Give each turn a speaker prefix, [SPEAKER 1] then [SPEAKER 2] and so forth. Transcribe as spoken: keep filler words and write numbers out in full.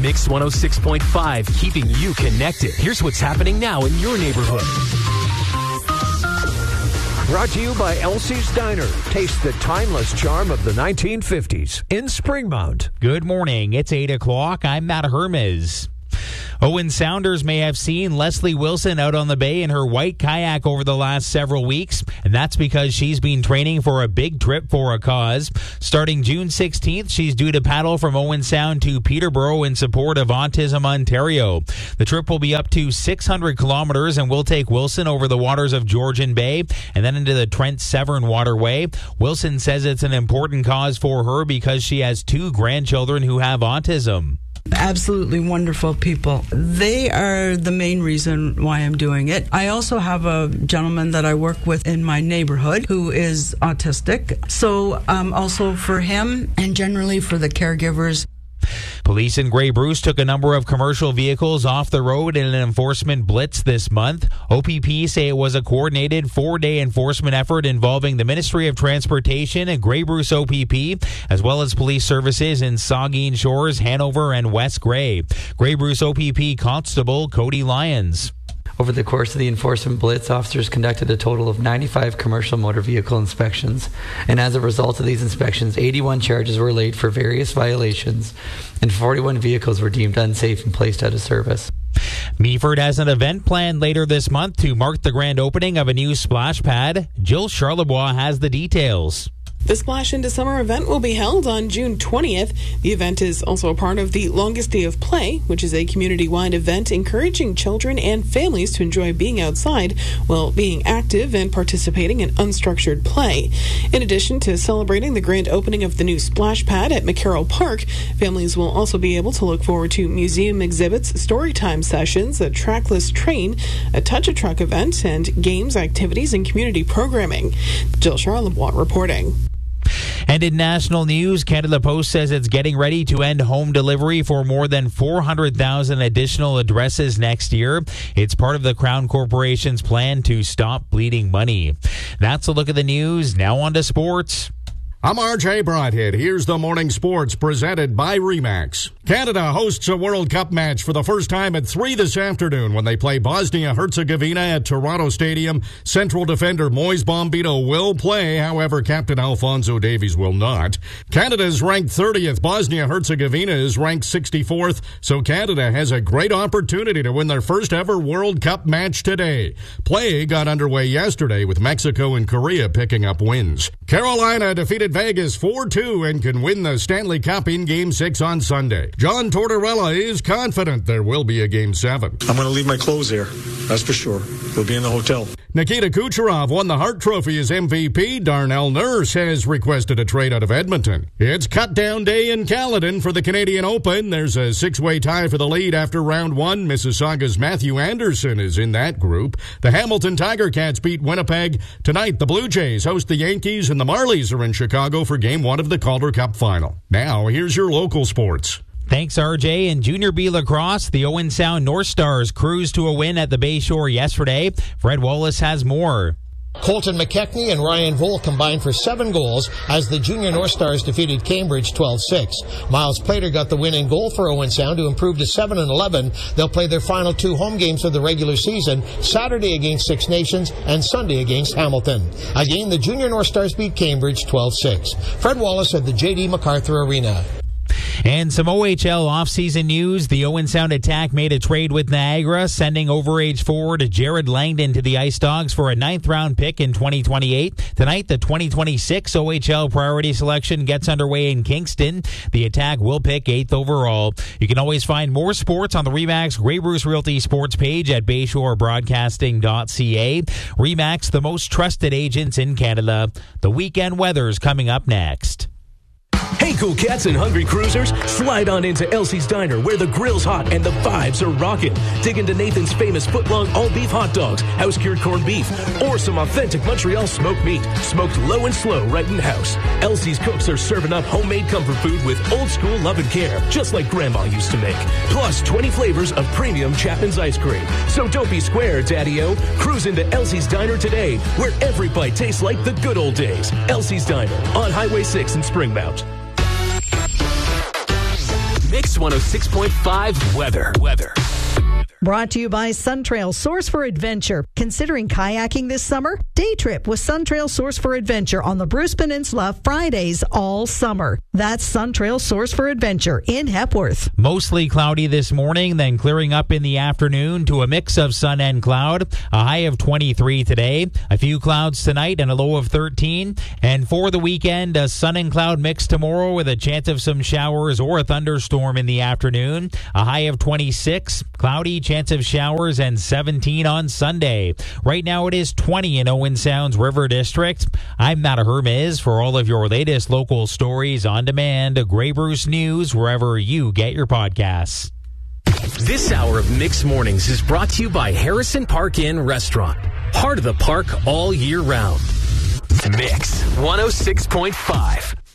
[SPEAKER 1] Mix one oh six point five, keeping you connected. Here's what's happening now in your neighborhood.
[SPEAKER 2] Brought to you by Elsie's Diner. Taste the timeless charm of the nineteen fifties in Springmount.
[SPEAKER 3] Good morning. It's eight o'clock. I'm Matt Hermes. Owen Sounders may have seen Leslie Wilson out on the bay in her white kayak over the last several weeks, and that's because she's been training for a big trip for a cause. Starting June sixteenth, she's due to paddle from Owen Sound to Peterborough in support of Autism Ontario. The trip will be up to six hundred kilometers and will take Wilson over the waters of Georgian Bay and then into the Trent Severn waterway. Wilson says it's an important cause for her because she has two grandchildren who have autism.
[SPEAKER 4] Absolutely wonderful people. They are the main reason why I'm doing it. I also have a gentleman that I work with in my neighborhood who is autistic. So um, also for him and generally for the caregivers.
[SPEAKER 3] Police in Grey Bruce took a number of commercial vehicles off the road in an enforcement blitz this month. O P P say it was a coordinated four-day enforcement effort involving the Ministry of Transportation and Grey Bruce O P P, as well as police services in Saugeen Shores, Hanover, and West Grey. Grey Bruce O P P Constable Cody Lyons.
[SPEAKER 5] Over the course of the enforcement blitz, officers conducted a total of ninety-five commercial motor vehicle inspections, and as a result of these inspections, eighty-one charges were laid for various violations, and forty-one vehicles were deemed unsafe and placed out of service.
[SPEAKER 3] Meaford has an event planned later this month to mark the grand opening of a new splash pad. Jill Charlebois has the details.
[SPEAKER 6] The Splash into Summer event will be held on June twentieth. The event is also a part of the Longest Day of Play, which is a community-wide event encouraging children and families to enjoy being outside while being active and participating in unstructured play. In addition to celebrating the grand opening of the new splash pad at McCarroll Park, families will also be able to look forward to museum exhibits, storytime sessions, a trackless train, a touch-a-truck event, and games, activities, and community programming. Jill Charlebois reporting.
[SPEAKER 3] And in national news, Canada Post says it's getting ready to end home delivery for more than four hundred thousand additional addresses next year. It's part of the Crown Corporation's plan to stop bleeding money. That's a look at the news. Now on to sports.
[SPEAKER 7] I'm R J Broadhead. Here's the morning sports presented by Remax. Canada hosts a World Cup match for the first time at three this afternoon when they play Bosnia-Herzegovina at Toronto Stadium. Central defender Moise Bombito will play, however, Captain Alphonso Davies will not. Canada is ranked thirtieth. Bosnia-Herzegovina is ranked sixty-fourth, so Canada has a great opportunity to win their first ever World Cup match today. Play got underway yesterday with Mexico and Korea picking up wins. Carolina defeated Vegas four two and can win the Stanley Cup in Game six on Sunday. John Tortorella is confident there will be a Game seven.
[SPEAKER 8] I'm going to leave my clothes here, that's for sure. We'll be in the hotel.
[SPEAKER 7] Nikita Kucherov won the Hart Trophy as M V P. Darnell Nurse has requested a trade out of Edmonton. It's cut-down day in Caledon for the Canadian Open. There's a six-way tie for the lead after round one. Mississauga's Matthew Anderson is in that group. The Hamilton Tiger Cats beat Winnipeg. Tonight, the Blue Jays host the Yankees, and the Marlies are in Chicago for Game one of the Calder Cup Final. Now, here's your local sports.
[SPEAKER 3] Thanks, R J. In Junior B lacrosse, the Owen Sound North Stars cruised to a win at the Bayshore yesterday. Fred Wallace has more.
[SPEAKER 9] Colton McKechnie and Ryan Vole combined for seven goals as the Junior North Stars defeated Cambridge twelve six. Miles Plater got the winning goal for Owen Sound to improve to seven and eleven. They'll play their final two home games of the regular season, Saturday against Six Nations and Sunday against Hamilton. Again, the Junior North Stars beat Cambridge twelve six. Fred Wallace at the J D MacArthur Arena.
[SPEAKER 3] And some O H L offseason news. The Owen Sound Attack made a trade with Niagara, sending overage forward Jared Langdon to the Ice Dogs for a ninth round pick in twenty twenty-eight. Tonight, the twenty twenty-six O H L priority selection gets underway in Kingston. The Attack will pick eighth overall. You can always find more sports on the Remax Grey Bruce Realty sports page at bayshore broadcasting dot c a. Remax, the most trusted agents in Canada. The weekend weather's coming up next.
[SPEAKER 1] Hey, cool cats and hungry cruisers, slide on into Elsie's Diner where the grill's hot and the vibes are rockin'. Dig into Nathan's famous foot-long all-beef hot dogs, house-cured corned beef, or some authentic Montreal smoked meat, smoked low and slow right in-house. Elsie's cooks are serving up homemade comfort food with old-school love and care, just like Grandma used to make. Plus, twenty flavors of premium Chapman's ice cream. So don't be square, Daddy-O. Cruise into Elsie's Diner today, where every bite tastes like the good old days. Elsie's Diner on Highway six in Springmount. Mix Mix one oh six point five weather. Weather.
[SPEAKER 10] Brought to you by Suntrail, Source for Adventure. Considering kayaking this summer? Day trip with Suntrail Source for Adventure on the Bruce Peninsula Fridays all summer. That's Suntrail Source for Adventure in Hepworth.
[SPEAKER 3] Mostly cloudy this morning, then clearing up in the afternoon to a mix of sun and cloud. A high of twenty-three today. A few clouds tonight and a low of thirteen. And for the weekend, a sun and cloud mix tomorrow with a chance of some showers or a thunderstorm in the afternoon. A high of twenty-six. Cloudy, chance of showers, and seventeen on Sunday. Right now it is twenty in Owen Sound's River District. I'm Matt Hermes for all of your latest local stories on demand. Grey Bruce News wherever you get your podcasts.
[SPEAKER 1] This hour of Mix Mornings is brought to you by Harrison Park Inn Restaurant. Heart of the park all year round. Mix one oh six point five.